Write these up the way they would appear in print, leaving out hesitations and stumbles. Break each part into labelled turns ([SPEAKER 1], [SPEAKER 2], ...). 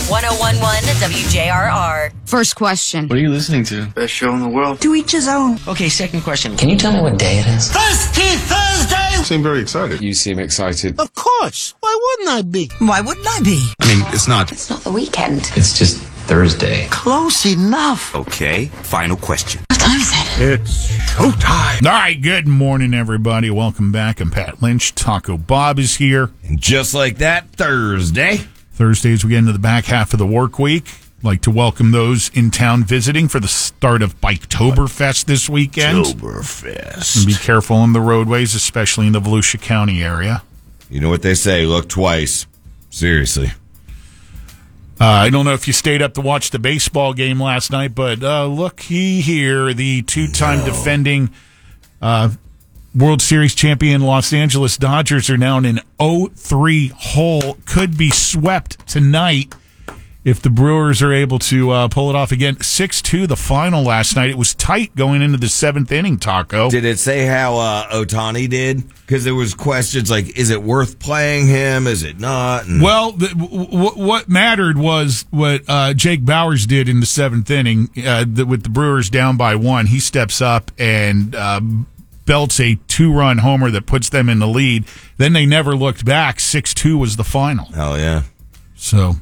[SPEAKER 1] 1011 WJRR.
[SPEAKER 2] First question.
[SPEAKER 3] What are you listening to?
[SPEAKER 4] Best show in the world.
[SPEAKER 5] To each his own.
[SPEAKER 6] Okay, second question. Can you tell me what day it is?
[SPEAKER 5] Thirsty Thursday!
[SPEAKER 7] You seem very excited.
[SPEAKER 3] You seem excited.
[SPEAKER 5] Of course. Why wouldn't I be?
[SPEAKER 2] Why wouldn't I be?
[SPEAKER 7] I mean, it's not.
[SPEAKER 6] It's not the weekend. It's just Thursday.
[SPEAKER 5] Close enough.
[SPEAKER 4] Okay, final question.
[SPEAKER 2] What time is it?
[SPEAKER 7] It's showtime.
[SPEAKER 8] All right, good morning, everybody. Welcome back. I'm Pat Lynch. Taco Bob is here.
[SPEAKER 9] And just like that,
[SPEAKER 8] Thursdays, we get into the back half of the work week. Like to welcome those in town visiting for the start of Biketoberfest this weekend.
[SPEAKER 9] Oktoberfest.
[SPEAKER 8] And be careful on the roadways, especially in the Volusia County area.
[SPEAKER 9] You know what they say, look twice. Seriously.
[SPEAKER 8] I don't know if you stayed up to watch the baseball game last night, but looky here, the two-time defending World Series champion Los Angeles Dodgers are now in an 0-3 hole. Could be swept tonight if the Brewers are able to pull it off again. 6-2 the final last night. It was tight going into the seventh inning, Taco.
[SPEAKER 9] Did it say how Ohtani did? Because there was questions like, is it worth playing him? Is it not? And
[SPEAKER 8] Well, what mattered was what Jake Bauers did in the seventh inning with the Brewers down by one. He steps up and belts a two-run homer that puts them in the lead. Then they never looked back. 6-2 was the final.
[SPEAKER 9] hell yeah.
[SPEAKER 8] So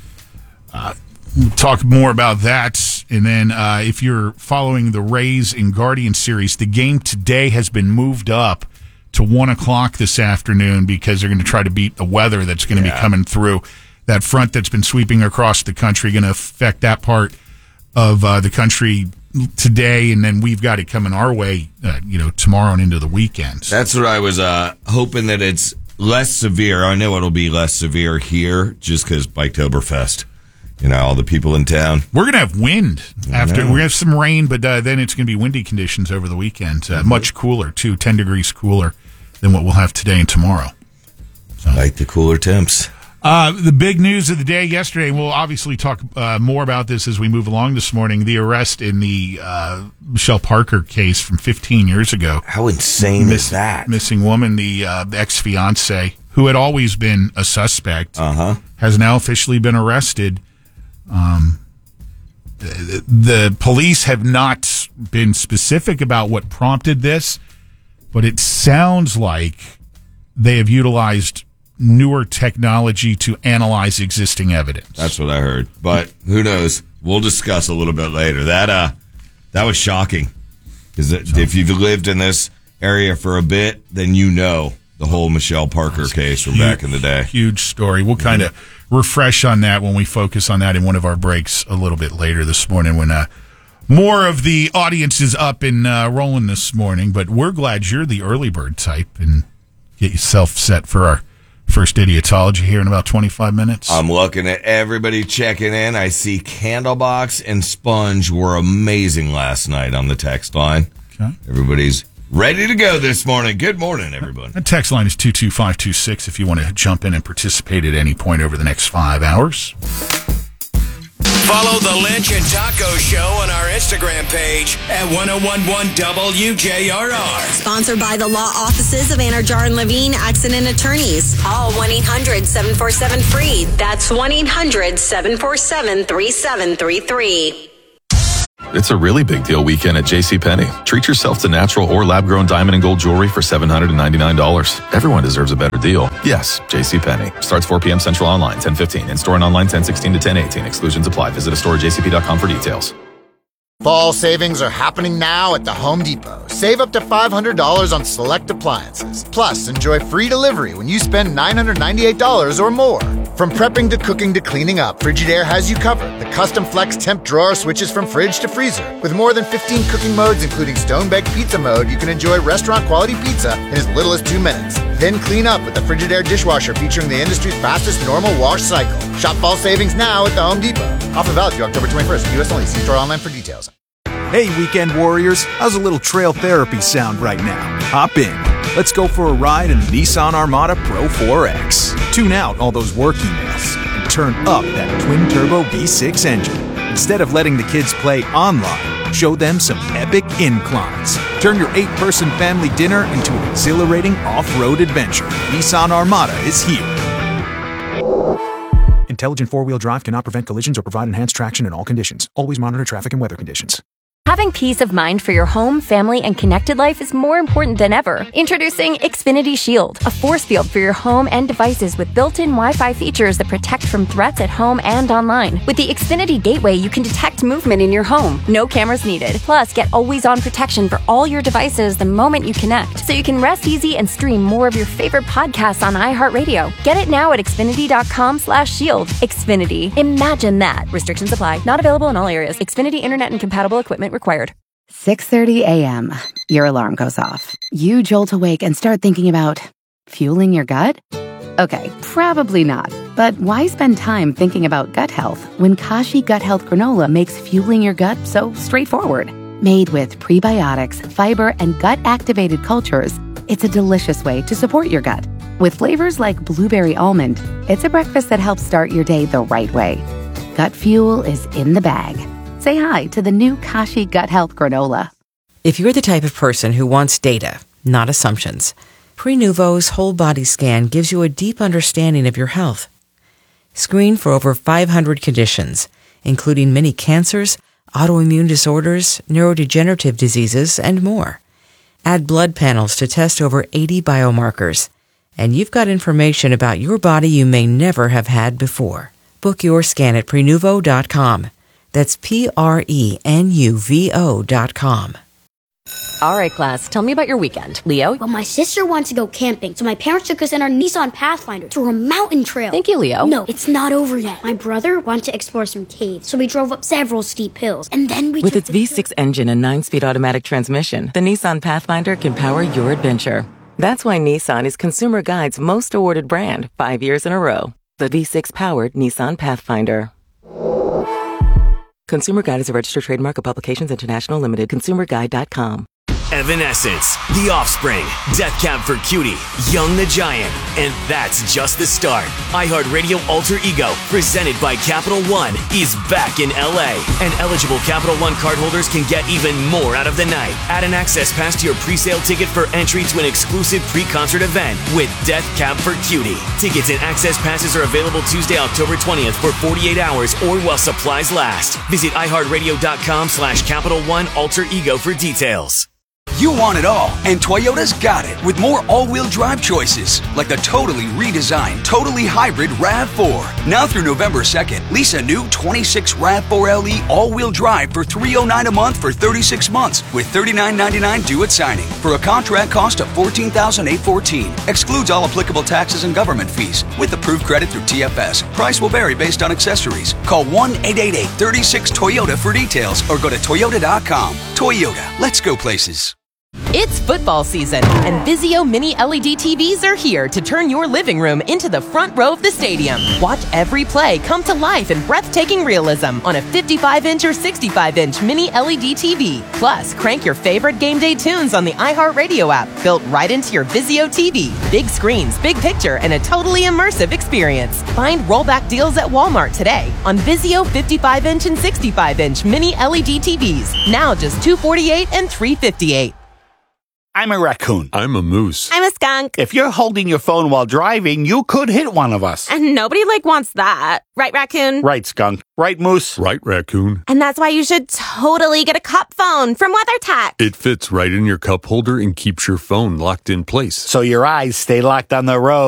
[SPEAKER 8] we'll talk more about that. And then if you're following the Rays and Guardians series, the game today has been moved up to 1 o'clock this afternoon because they're going to try to beat the weather that's going to be coming through. That front that's been sweeping across the country going to affect that part of the country today, and then we've got it coming our way, tomorrow and into the weekend.
[SPEAKER 9] That's what I was hoping, that it's less severe. I know it'll be less severe here just because Biketoberfest. All the people in town.
[SPEAKER 8] We're going to have wind after. We're going to have some rain, but then it's going to be windy conditions over the weekend. Much cooler, too, 10 degrees cooler than what we'll have today and tomorrow.
[SPEAKER 9] So. Like the cooler temps.
[SPEAKER 8] The big news of the day yesterday, and we'll obviously talk more about this as we move along this morning, the arrest in the Michelle Parker case from 15 years ago.
[SPEAKER 9] How insane is that?
[SPEAKER 8] Missing woman, the ex-fiancé, who had always been a suspect, has now officially been arrested. The police have not been specific about what prompted this, but it sounds like they have utilized newer technology to analyze existing evidence.
[SPEAKER 9] That's what I heard. But who knows? We'll discuss a little bit later. That was shocking. Because if you've lived in this area for a bit, then you know the whole Michelle Parker case from back in the day.
[SPEAKER 8] Huge story. We'll kind of refresh on that when we focus on that in one of our breaks a little bit later this morning when more of the audience is up and rolling this morning. But we're glad you're the early bird type and get yourself set for our first Idiotology here in about 25 minutes.
[SPEAKER 9] I'm looking at everybody checking in. I see Candlebox and Sponge were amazing last night on the text line.
[SPEAKER 8] Okay.
[SPEAKER 9] Everybody's ready to go this morning. Good morning, everybody.
[SPEAKER 8] The text line is 22526 if you want to jump in and participate at any point over the next 5 hours.
[SPEAKER 10] Follow the Lynch and Taco Show on our Instagram page at 1011 WJRR.
[SPEAKER 1] Sponsored by the law offices of Anarjar and Levine Accident Attorneys. Call 1-800-747-FREE. That's 1-800-747-3733.
[SPEAKER 11] It's a really big deal weekend at JCPenney. Treat yourself to natural or lab-grown diamond and gold jewelry for $799. Everyone deserves a better deal. Yes, JCPenney. Starts 4 p.m. Central online, 10:15. In-store and online, 10:16 to 10:18. Exclusions apply. Visit a store at jcp.com for details.
[SPEAKER 12] Fall savings are happening now at the Home Depot. Save up to $500 on select appliances. Plus, enjoy free delivery when you spend $998 or more. From prepping to cooking to cleaning up, Frigidaire has you covered. The custom flex temp drawer switches from fridge to freezer. With more than 15 cooking modes, including stone-baked pizza mode, you can enjoy restaurant-quality pizza in as little as 2 minutes. Then clean up with the Frigidaire dishwasher featuring the industry's fastest normal wash cycle. Shop fall savings now at the Home Depot. Offer valid through October 21st. U.S. only. See store online for details.
[SPEAKER 13] Hey, weekend warriors. How's a little trail therapy sound right now? Hop in. Let's go for a ride in the Nissan Armada Pro 4X. Tune out all those work emails and turn up that twin-turbo V6 engine. Instead of letting the kids play online, show them some epic inclines. Turn your 8-person family dinner into an exhilarating off-road adventure. Nissan Armada is here. Intelligent four-wheel drive cannot prevent collisions or provide enhanced traction in all conditions. Always monitor traffic and weather conditions.
[SPEAKER 3] Having peace of mind for your home, family, and connected life is more important than ever. Introducing Xfinity Shield, a force field for your home and devices with built-in Wi-Fi features that protect from threats at home and online. With the Xfinity Gateway, you can detect movement in your home. No cameras needed. Plus, get always-on protection for all your devices the moment you connect, so you can rest easy and stream more of your favorite podcasts on iHeartRadio. Get it now at Xfinity.com/shield. Xfinity. Imagine that. Restrictions apply. Not available in all areas. Xfinity Internet and compatible equipment required.
[SPEAKER 2] 6:30 a.m. Your alarm goes off. You jolt awake and start thinking about fueling your gut? Okay, probably not. But why spend time thinking about gut health when Kashi Gut Health Granola makes fueling your gut so straightforward? Made with prebiotics, fiber, and gut-activated cultures, it's a delicious way to support your gut. With flavors like blueberry almond, it's a breakfast that helps start your day the right way. Gut fuel is in the bag. Say hi to the new Kashi Gut Health Granola.
[SPEAKER 14] If you're the type of person who wants data, not assumptions, Prenuvo's whole body scan gives you a deep understanding of your health. Screen for over 500 conditions, including many cancers, autoimmune disorders, neurodegenerative diseases, and more. Add blood panels to test over 80 biomarkers, and you've got information about your body you may never have had before. Book your scan at Prenuvo.com. That's Prenuvo.com.
[SPEAKER 3] All right, class, tell me about your weekend. Leo?
[SPEAKER 15] Well, my sister wants to go camping, so my parents took us in our Nissan Pathfinder through a mountain trail.
[SPEAKER 3] Thank you, Leo.
[SPEAKER 15] No, it's not over yet. My brother wanted to explore some caves, so we drove up several steep hills, and then we
[SPEAKER 16] With its V6 engine and 9-speed automatic transmission, the Nissan Pathfinder can power your adventure. That's why Nissan is Consumer Guide's most awarded brand 5 years in a row. The V6-powered Nissan Pathfinder. Consumer Guide is a registered trademark of Publications International Limited. ConsumerGuide.com.
[SPEAKER 10] Evanescence, The Offspring, Death Cab for Cutie, Young the Giant, and that's just the start. iHeartRadio Alter Ego, presented by Capital One, is back in LA, and eligible Capital One cardholders can get even more out of the night. Add an access pass to your pre-sale ticket for entry to an exclusive pre-concert event with Death Cab for Cutie. Tickets and access passes are available Tuesday, October 20th for 48 hours or while supplies last. Visit iHeartRadio.com/Capital One Alter Ego for details.
[SPEAKER 17] You want it all, and Toyota's got it with more all-wheel drive choices, like the totally redesigned, totally hybrid RAV4. Now through November 2nd, lease a new 26 RAV4 LE all-wheel drive for $309 a month for 36 months, with $39.99 due at signing, for a contract cost of $14,814. Excludes all applicable taxes and government fees, with approved credit through TFS. Price will vary based on accessories. Call 1-888-36-TOYOTA for details, or go to Toyota.com. Toyota, let's go places.
[SPEAKER 18] It's football season, and Vizio Mini LED TVs are here to turn your living room into the front row of the stadium. Watch every play come to life in breathtaking realism on a 55-inch or 65-inch Mini LED TV. Plus, crank your favorite game day tunes on the iHeartRadio app, built right into your Vizio TV. Big screens, big picture, and a totally immersive experience. Find rollback deals at Walmart today on Vizio 55-inch and 65-inch Mini LED TVs. Now just $248 and $358.
[SPEAKER 5] I'm a raccoon.
[SPEAKER 19] I'm a moose.
[SPEAKER 20] I'm a skunk.
[SPEAKER 5] If you're holding your phone while driving, you could hit one of us.
[SPEAKER 20] And nobody wants that. Right, raccoon?
[SPEAKER 5] Right, skunk. Right, moose?
[SPEAKER 19] Right, raccoon.
[SPEAKER 20] And that's why you should totally get a cup phone from WeatherTech.
[SPEAKER 19] It fits right in your cup holder and keeps your phone locked in place.
[SPEAKER 5] So your eyes stay locked on the road.